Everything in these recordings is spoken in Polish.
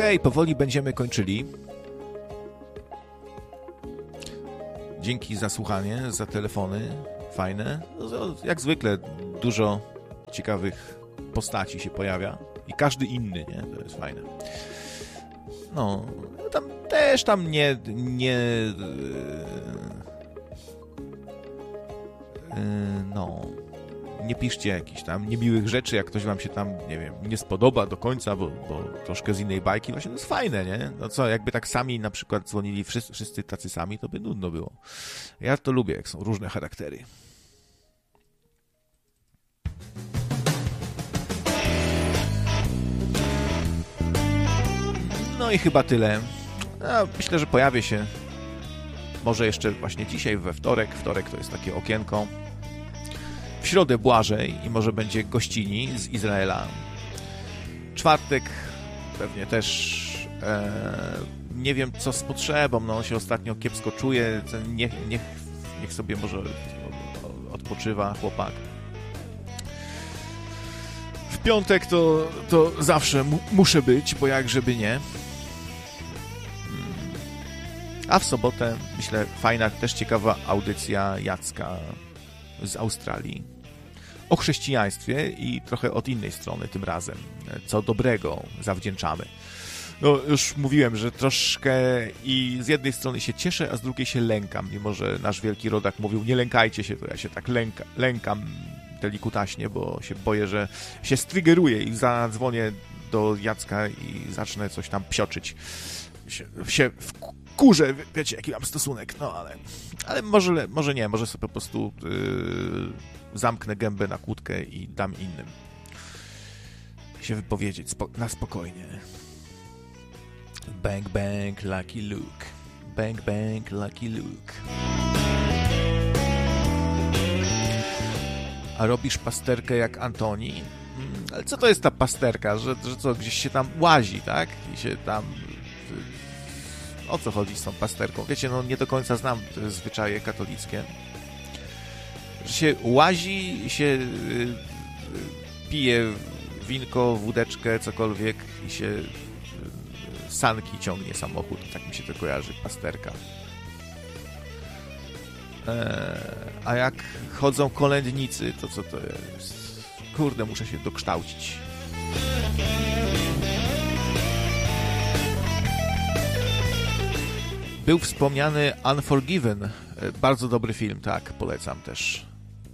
Okej, powoli będziemy kończyli. Dzięki za słuchanie, za telefony fajne. No, jak zwykle dużo ciekawych postaci się pojawia i każdy inny, nie? To jest fajne. No, tam też nie piszcie jakichś tam niemiłych rzeczy, jak ktoś wam się tam, nie wiem, nie spodoba do końca, bo troszkę z innej bajki, właśnie to jest fajne, nie? No co, jakby tak sami na przykład dzwonili wszyscy tacy sami, to by nudno było. Ja to lubię, jak są różne charaktery. No i chyba tyle. Myślę, że pojawię się może jeszcze właśnie dzisiaj, we wtorek. Wtorek to jest takie okienko. W środę Błażej i może będzie gościni z Izraela. Czwartek pewnie też nie wiem co z potrzebą, no on się ostatnio kiepsko czuje, niech sobie może odpoczywa chłopak. W piątek to zawsze muszę być, bo jak żeby nie. A w sobotę, myślę, fajna, też ciekawa audycja Jacka z Australii o chrześcijaństwie i trochę od innej strony tym razem. Co dobrego zawdzięczamy. No, już mówiłem, że troszkę i z jednej strony się cieszę, a z drugiej się lękam. Mimo że nasz wielki rodak mówił, nie lękajcie się, to ja się tak lękam delikutaśnie, bo się boję, że się strygeruję i zadzwonię do Jacka i zacznę coś tam psioczyć. Się wkurzę, wiecie, jaki mam stosunek, no ale może nie, może sobie po prostu zamknę gębę na kłódkę i dam innym się wypowiedzieć na spokojnie. Bang, bang, Lucky Luke. Bang, bang, Lucky Luke. A robisz pasterkę jak Antoni? Ale co to jest ta pasterka? Że co, gdzieś się tam łazi, tak? I się tam... O co chodzi z tą pasterką? Wiecie, no nie do końca znam te zwyczaje katolickie. Że się łazi, się pije winko, wódeczkę, cokolwiek i się sanki ciągnie samochód. Tak mi się to kojarzy, pasterka. A jak chodzą kolędnicy, to co to jest? Kurde, muszę się dokształcić. Był wspomniany Unforgiven. Bardzo dobry film, tak, polecam też.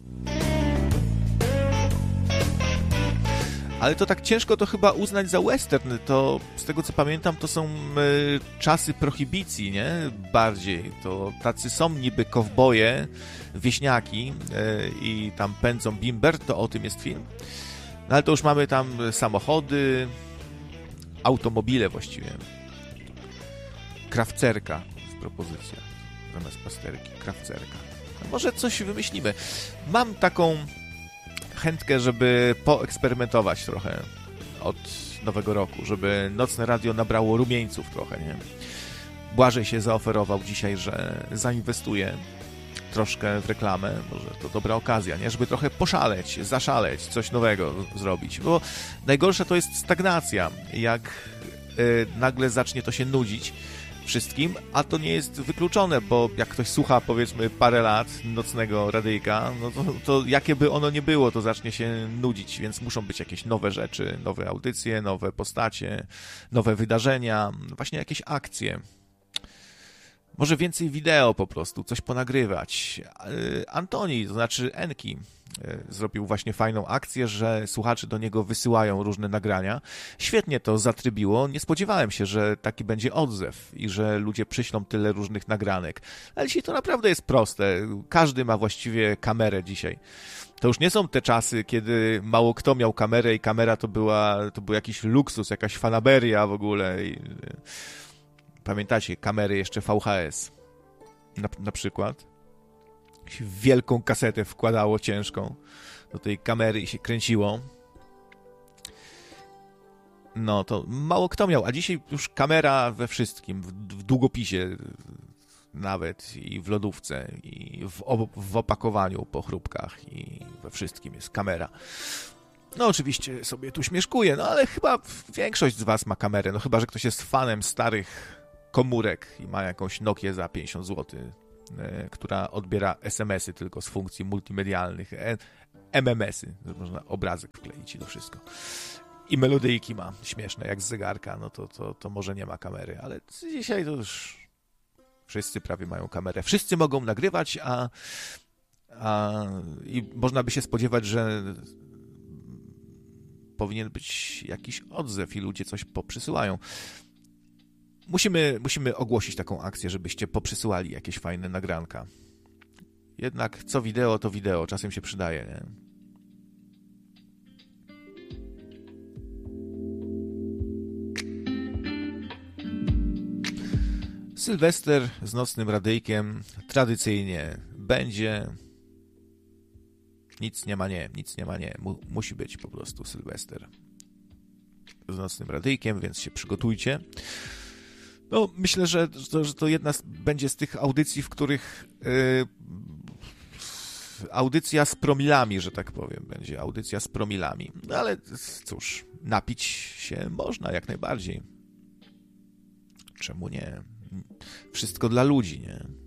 Ale to tak ciężko to chyba uznać za western. To, z tego co pamiętam, to są czasy prohibicji, nie? Bardziej. To tacy są niby kowboje, wieśniaki i tam pędzą bimber, to o tym jest film. No ale to już mamy tam samochody, automobile właściwie. Krawcerka w propozycja. Zamiast pasterki, krawcerka. No może coś wymyślimy. Mam taką chętkę, żeby poeksperymentować trochę od nowego roku, żeby Nocne Radio nabrało rumieńców trochę, nie? Błażej się zaoferował dzisiaj, że zainwestuje troszkę w reklamę, może to dobra okazja, nie? Żeby trochę poszaleć, zaszaleć, coś nowego zrobić, bo najgorsze to jest stagnacja, jak nagle zacznie to się nudzić wszystkim, a to nie jest wykluczone, bo jak ktoś słucha, powiedzmy, parę lat Nocnego Radyjka, no to jakie by ono nie było, to zacznie się nudzić, więc muszą być jakieś nowe rzeczy, nowe audycje, nowe postacie, nowe wydarzenia, właśnie jakieś akcje. Może więcej wideo po prostu, coś ponagrywać. Antoni, to znaczy Enki, zrobił właśnie fajną akcję, że słuchacze do niego wysyłają różne nagrania. Świetnie to zatrybiło. Nie spodziewałem się, że taki będzie odzew i że ludzie przyślą tyle różnych nagranek. Ale dzisiaj to naprawdę jest proste. Każdy ma właściwie kamerę dzisiaj. To już nie są te czasy, kiedy mało kto miał kamerę i kamera to był jakiś luksus, jakaś fanaberia w ogóle. Pamiętacie, kamery jeszcze VHS na przykład. Wielką kasetę wkładało ciężką do tej kamery i się kręciło. No to mało kto miał, a dzisiaj już kamera we wszystkim, w długopisie nawet i w lodówce i w opakowaniu po chrupkach i we wszystkim jest kamera. No oczywiście sobie tu śmieszkuję, no ale chyba większość z was ma kamerę, no chyba, że ktoś jest fanem starych komórek i ma jakąś Nokię za 50 zł, która odbiera SMS-y tylko z funkcji multimedialnych, MMS-y, można obrazek wkleić i to wszystko. I melodyjki ma śmieszne, jak z zegarka, no to może nie ma kamery, ale dzisiaj to już wszyscy prawie mają kamerę. Wszyscy mogą nagrywać, i można by się spodziewać, że powinien być jakiś odzew i ludzie coś poprzysyłają. Musimy ogłosić taką akcję, żebyście poprzysyłali jakieś fajne nagranka. Jednak co wideo, to wideo. Czasem się przydaje, nie? Sylwester z nocnym radyjkiem tradycyjnie będzie. Nic nie ma nie. Musi być po prostu Sylwester z nocnym radyjkiem, więc się przygotujcie. No, myślę, że to jedna będzie z tych audycji, w których audycja z promilami, że tak powiem, będzie audycja z promilami. No, ale cóż, napić się można jak najbardziej. Czemu nie? Wszystko dla ludzi, nie?